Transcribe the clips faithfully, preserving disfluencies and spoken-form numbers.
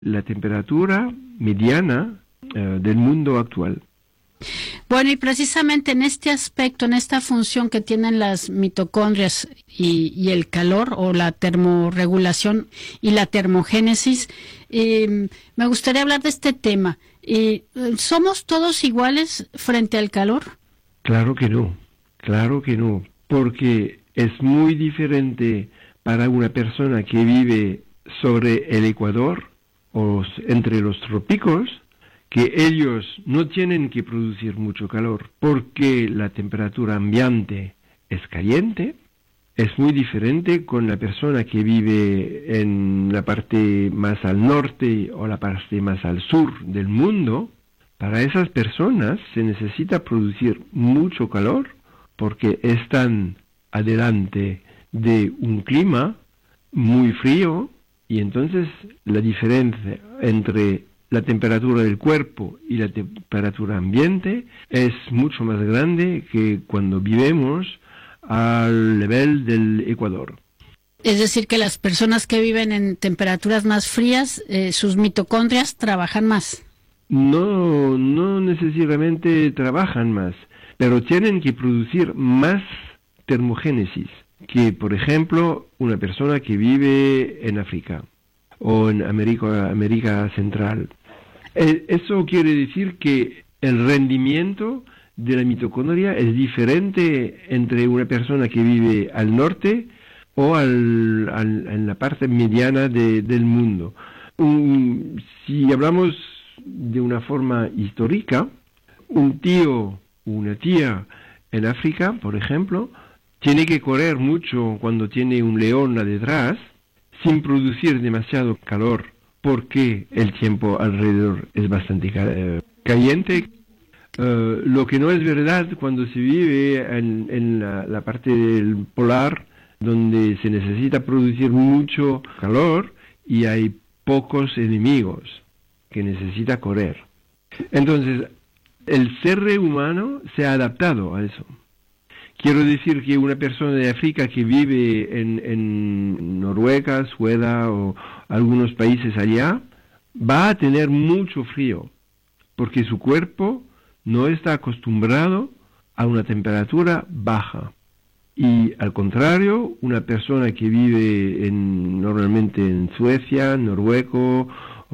la temperatura mediana eh, del mundo actual. Bueno, y precisamente en este aspecto, en esta función que tienen las mitocondrias y, y el calor o la termorregulación y la termogénesis, eh, me gustaría hablar de este tema. Eh, ¿Somos todos iguales frente al calor? Claro que no, claro que no, porque es muy diferente para una persona que vive sobre el Ecuador o entre los trópicos, que ellos no tienen que producir mucho calor porque la temperatura ambiente es caliente. Es muy diferente con la persona que vive en la parte más al norte o la parte más al sur del mundo. Para esas personas se necesita producir mucho calor porque están adelante de un clima muy frío, y entonces la diferencia entre la temperatura del cuerpo y la temperatura ambiente es mucho más grande que cuando vivimos al nivel del Ecuador. Es decir, que las personas que viven en temperaturas más frías, eh, sus mitocondrias trabajan más. No, no necesariamente trabajan más, pero tienen que producir más termogénesis que, por ejemplo, una persona que vive en África o en América, América Central. Eso quiere decir que el rendimiento de la mitocondria es diferente entre una persona que vive al norte o al, al, en la parte mediana de, del mundo. Um, si hablamos de una forma histórica, un tío o una tía en África, por ejemplo, tiene que correr mucho cuando tiene un león detrás sin producir demasiado calor, porque el tiempo alrededor es bastante uh, caliente. Uh, lo que no es verdad cuando se vive en, en la, la parte del polar, donde se necesita producir mucho calor y hay pocos enemigos que necesita correr. Entonces, el ser humano se ha adaptado a eso. Quiero decir que una persona de África que vive en, en Noruega, Suecia o algunos países allá, va a tener mucho frío, porque su cuerpo no está acostumbrado a una temperatura baja. Y al contrario, una persona que vive en, normalmente en Suecia, Noruega o,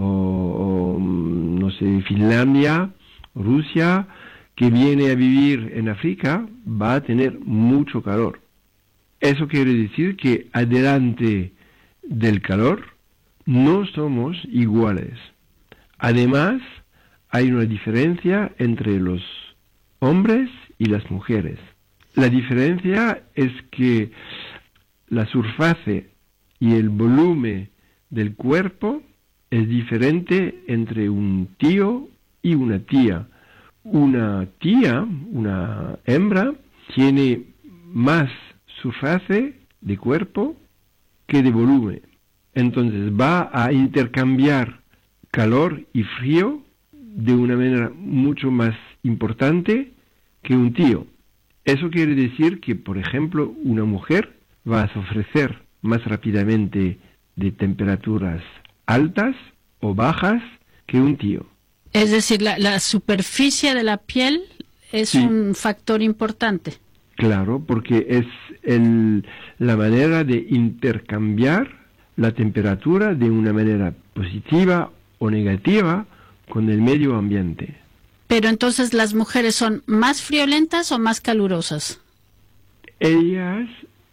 o no sé, Finlandia, Rusia, que viene a vivir en África, va a tener mucho calor. Eso quiere decir que adelante del calor no somos iguales. Además, hay una diferencia entre los hombres y las mujeres. La diferencia es que la superficie y el volumen del cuerpo es diferente entre un tío y una tía. Una tía, una hembra, tiene más superficie de cuerpo que de volumen. Entonces va a intercambiar calor y frío de una manera mucho más importante que un tío. Eso quiere decir que, por ejemplo, una mujer va a sufrir más rápidamente de temperaturas altas o bajas que un tío. Es decir, la, la superficie de la piel es sí. un factor importante. Claro, porque es el, la manera de intercambiar la temperatura de una manera positiva o negativa con el medio ambiente. Pero entonces, ¿las mujeres son más friolentas o más calurosas? Ellas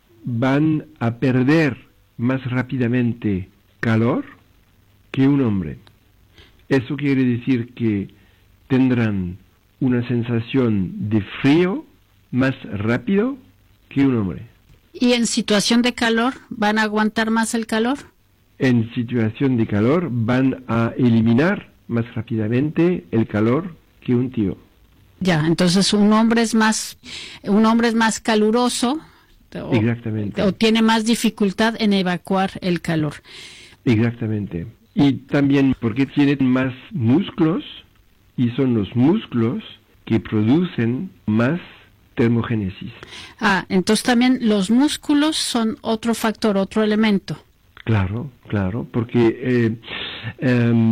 van a perder más rápidamente calor que un hombre. Eso quiere decir que tendrán una sensación de frío más rápido que un hombre. ¿Y en situación de calor van a aguantar más el calor? En situación de calor van a eliminar más rápidamente el calor que un tío. Ya, entonces un hombre es más, un hombre es más caluroso. O, Exactamente. O tiene más dificultad en evacuar el calor. Exactamente. Y también porque tienen más músculos, y son los músculos que producen más termogénesis. Ah, entonces también los músculos son otro factor, otro elemento. Claro, claro, porque eh, Eh,